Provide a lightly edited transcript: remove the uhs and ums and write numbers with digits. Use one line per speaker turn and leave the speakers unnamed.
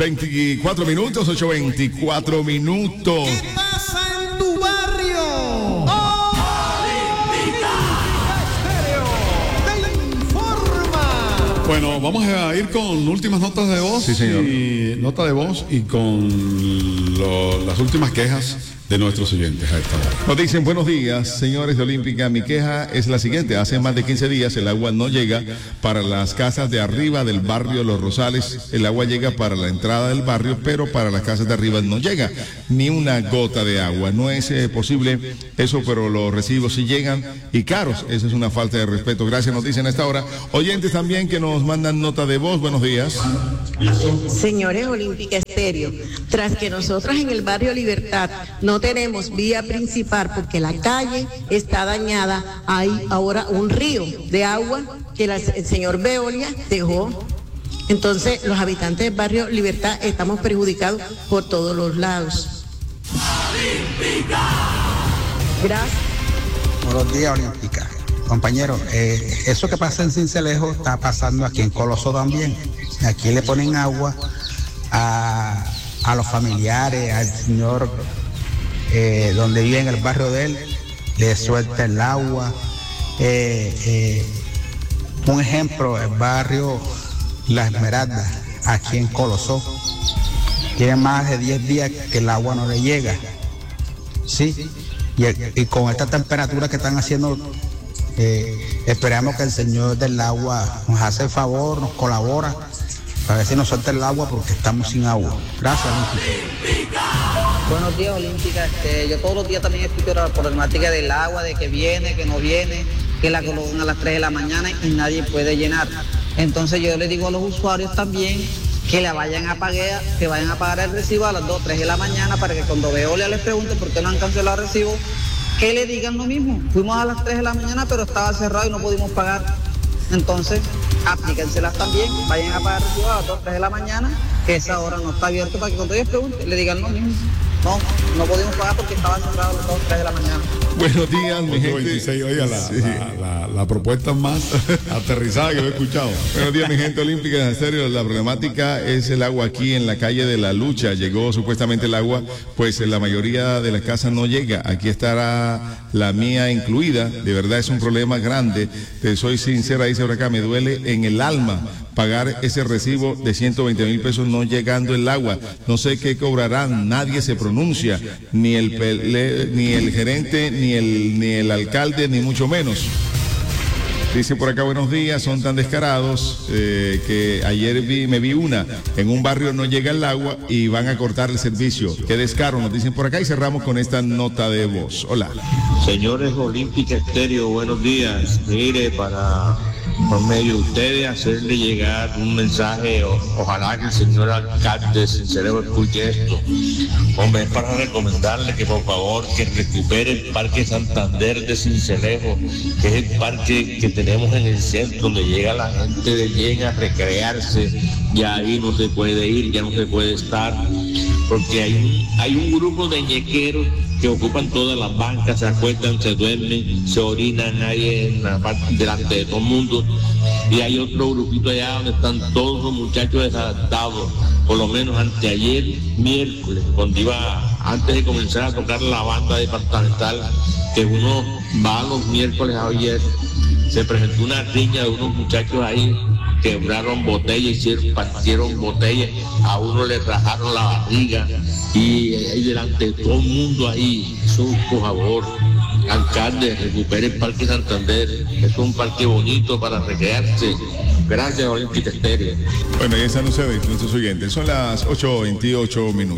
24 minutos, 8:24 minutos.
¿Qué pasa en tu barrio? Te informa.
Bueno, vamos a ir con últimas notas de voz.
Sí, señor.
Y nota de voz y con las últimas quejas de nuestros oyentes a esta hora.
Nos dicen, buenos días, señores de Olímpica. Mi queja es la siguiente. Hace más de 15 días el agua no llega para las casas de arriba del barrio Los Rosales. El agua llega para la entrada del barrio, pero para las casas de arriba no llega ni una gota de agua. No es posible eso, pero los recibos sí llegan y caros. Esa es una falta de respeto. Gracias, nos dicen a esta hora. Oyentes también que nos mandan nota de voz. Buenos días.
Señores Olímpica Estéreo, tras que nosotros en el barrio Libertad no tenemos vía principal porque la calle está dañada, hay ahora un río de agua que el señor Veolia dejó. Entonces los habitantes del barrio Libertad estamos perjudicados por todos los lados. Gracias.
Buenos días, Olímpica. Compañero, eso que pasa en Sincelejo está pasando aquí en Coloso también. Aquí le ponen agua a los familiares, al señor donde vive en el barrio de él, le suelta el agua. Un ejemplo, el barrio La Esmeralda, aquí en Colosó, tiene más de 10 días que el agua no le llega. Sí, y con esta temperatura que están haciendo, esperamos que el señor del agua nos hace el favor, nos colabora, para ver si nos suelta el agua porque estamos sin agua. Gracias, Olímpica.
Buenos días, Olímpica. Yo todos los días también escucho la problemática del agua, de que viene, que no viene, que la colocan a las 3 de la mañana y nadie puede llenar. Entonces yo le digo a los usuarios también que vayan a pagar el recibo a las 2, 3 de la mañana para que cuando Veolia les pregunte por qué no han cancelado el recibo, que le digan lo mismo. Fuimos a las 3 de la mañana pero estaba cerrado y no pudimos pagar. Entonces, aplíquenselas también, vayan a pagar el recibo a las 2, 3 de la mañana, que esa hora no está abierta para que cuando ellos pregunten le digan lo mismo. No pudimos pagar porque estaba cerrado a las 2, 3 de la mañana.
Buenos días, mi gente.
26, oiga, la propuesta más aterrizada que he escuchado.
Buenos días, mi gente Olímpica. En serio, la problemática es el agua aquí en la calle de La Lucha. Llegó supuestamente el agua, pues en la mayoría de las casas no llega. Aquí estará la mía incluida. De verdad es un problema grande. Te soy sincera, dice por acá, me duele en el alma pagar ese recibo de 120,000 pesos no llegando el agua. No sé qué cobrarán, nadie se pronuncia, ni el gerente, ni el alcalde, ni mucho menos. Dice por acá, buenos días, son tan descarados que ayer me vi en un barrio no llega el agua y van a cortar el servicio. Qué descaro, nos dicen por acá y cerramos con esta nota de voz. Hola.
Señores Olímpica Estéreo, buenos días. Mire, por medio de ustedes hacerle llegar un mensaje, ojalá que el señor alcalde de Sincelejo escuche esto. Hombre, es para recomendarle que por favor que recupere el Parque Santander de Sincelejo, que es el parque que tenemos en el centro, donde llega la gente de bien a recrearse, y ahí no se puede ir, ya no se puede estar, porque hay un grupo de ñequeros que ocupan todas las bancas, se acuestan, se duermen, se orinan ahí en la parte delante de todo el mundo, y hay otro grupito allá donde están todos los muchachos desadaptados. Por lo menos anteayer, miércoles, cuando antes de comenzar a tocar la banda departamental, que uno va los miércoles a oír, se presentó una riña de unos muchachos ahí, quebraron botellas, partieron botellas, a uno le rajaron la barriga, y ahí delante de todo el mundo ahí, eso, por favor, alcalde, recupere el Parque Santander, es un parque bonito para recrearse. Gracias, Olímpica Estéreo.
Bueno, y esa no se ve, nuestros oyentes. Son las 8:28 minutos.